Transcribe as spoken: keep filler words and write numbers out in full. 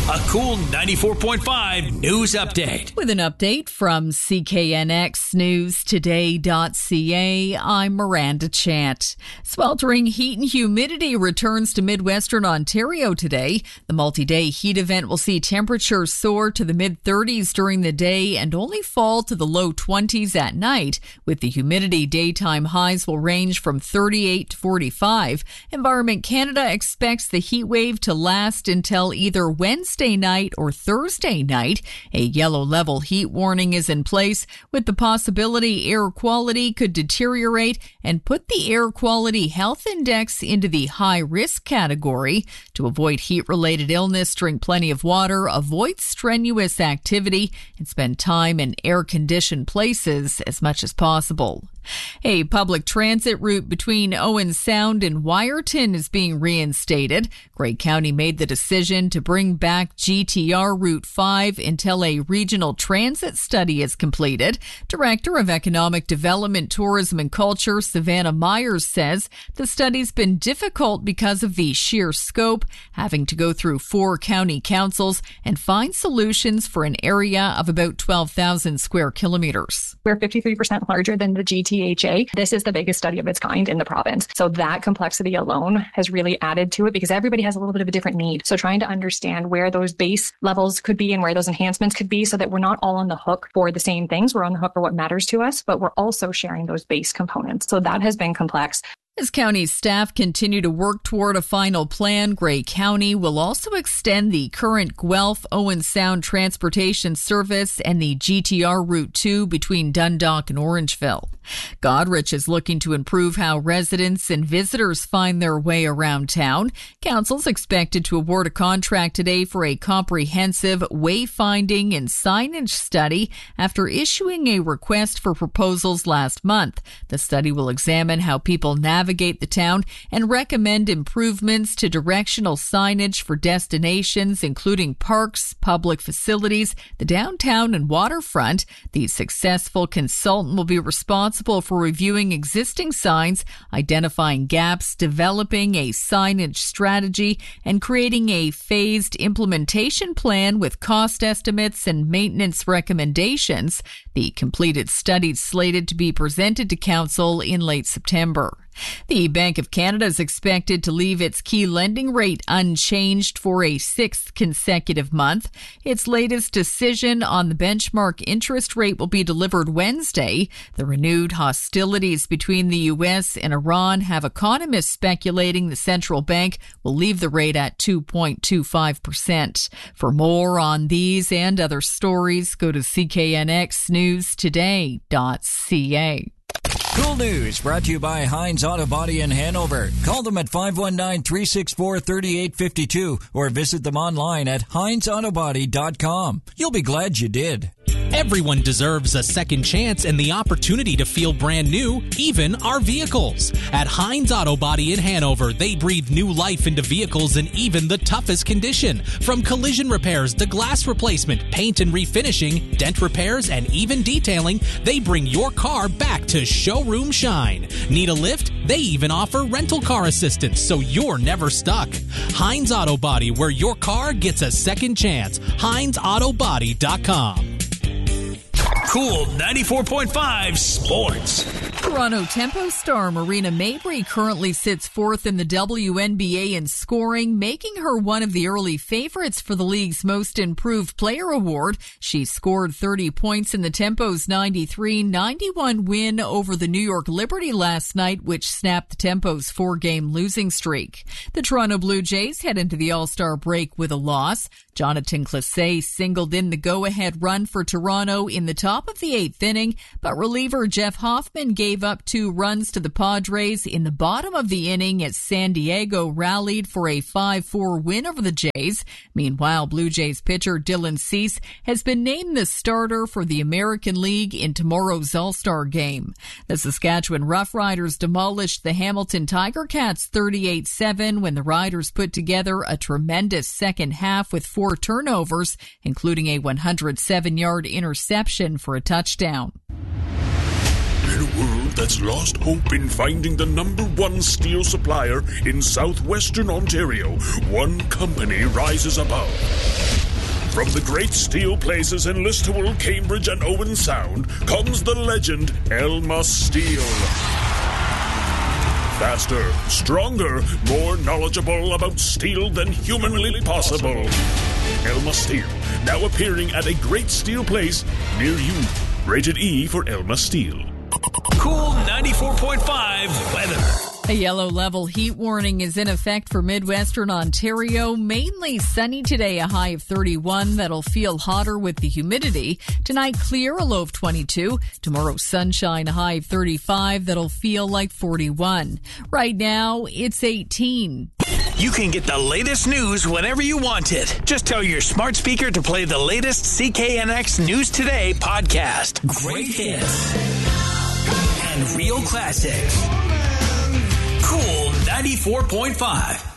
A cool ninety-four point five news update. With an update from C K N X News Today dot C A, I'm Miranda Chant. Sweltering heat and humidity returns to Midwestern Ontario today. The multi-day heat event will see temperatures soar to the mid-thirties during the day and only fall to the low twenties at night. With the humidity, daytime highs will range from thirty-eight to forty-five. Environment Canada expects the heat wave to last until either Wednesday night or Thursday night. A yellow level heat warning is in place, with the possibility air quality could deteriorate and put the Air Quality Health Index into the high risk category. To avoid heat-related illness, drink plenty of water, avoid strenuous activity, and spend time in air-conditioned places as much as possible. A public transit route between Owen Sound and Wyerton is being reinstated. Grey County made the decision to bring back G T R Route five until a regional transit study is completed. Director of Economic Development, Tourism and Culture, Savannah Myers, says the study's been difficult because of the sheer scope, having to go through four county councils and find solutions for an area of about twelve thousand square kilometers. We're fifty-three percent larger than the G T H A. This is the biggest study of its kind in the province. So that complexity alone has really added to it because everybody has a little bit of a different need. So trying to understand where those base levels could be and where those enhancements could be so that we're not all on the hook for the same things. We're on the hook for what matters to us, but we're also sharing those base components. So that has been complex. As county staff continue to work toward a final plan, Grey County will also extend the current Guelph-Owen Sound transportation service and the G T R Route two between Dundalk and Orangeville. Goderich is looking to improve how residents and visitors find their way around town. Council's expected to award a contract today for a comprehensive wayfinding and signage study after issuing a request for proposals last month. The study will examine how people navigate navigate the town and recommend improvements to directional signage for destinations, including parks, public facilities, the downtown and waterfront. The successful consultant will be responsible for reviewing existing signs, identifying gaps, developing a signage strategy, and creating a phased implementation plan with cost estimates and maintenance recommendations. The completed study is slated to be presented to Council in late September. The Bank of Canada is expected to leave its key lending rate unchanged for a sixth consecutive month. Its latest decision on the benchmark interest rate will be delivered Wednesday. The renewed hostilities between the U S and Iran have economists speculating the central bank will leave the rate at two point two five percent. For more on these and other stories, go to C K N X News Today dot C A. Cool News brought to you by Hines Auto Body in Hanover. Call them at five one nine, three six four, three eight five two or visit them online at hines auto body dot com. You'll be glad you did. Everyone deserves a second chance and the opportunity to feel brand new, even our vehicles. At Hines Auto Body in Hanover, they breathe new life into vehicles in even the toughest condition. From collision repairs to glass replacement, paint and refinishing, dent repairs, and even detailing, they bring your car back to showroom shine. Need a lift? They even offer rental car assistance, so you're never stuck. Hines Auto Body, where your car gets a second chance. hines auto body dot com. Cool ninety-four point five Sports. Toronto Tempo star Marina Mabrey currently sits fourth in the W N B A in scoring, making her one of the early favorites for the league's Most Improved Player award. She scored thirty points in the Tempo's ninety-three ninety-one win over the New York Liberty last night, which snapped the Tempo's four-game losing streak. The Toronto Blue Jays head into the All-Star break with a loss. Jonathan Clase singled in the go-ahead run for Toronto in the top of the eighth inning, but reliever Jeff Hoffman gave up two runs to the Padres in the bottom of the inning as San Diego rallied for a five four win over the Jays. Meanwhile, Blue Jays pitcher Dylan Cease has been named the starter for the American League in tomorrow's All-Star game. The Saskatchewan Roughriders demolished the Hamilton Tiger Cats thirty-eight seven when the Riders put together a tremendous second half with four turnovers, including a one hundred seven yard interception for a touchdown. In a world that's lost hope in finding the number one steel supplier in southwestern Ontario, one company rises above. From the great steel places in Listowel, Cambridge, and Owen Sound comes the legend Elma Steel. Faster, stronger, more knowledgeable about steel than humanly possible. Elma Steel, now appearing at a great steel place near you. Rated E for Elma Steel. Cool ninety-four point five weather. A yellow level heat warning is in effect for Midwestern Ontario. Mainly sunny today, a high of thirty-one. That'll feel hotter with the humidity. Tonight, clear, a low of twenty-two. Tomorrow, sunshine, a high of thirty-five. That'll feel like forty-one. Right now, it's eighteen. You can get the latest news whenever you want it. Just tell your smart speaker to play the latest C K N X News Today podcast. Great hits and real classics. Cool ninety-four point five.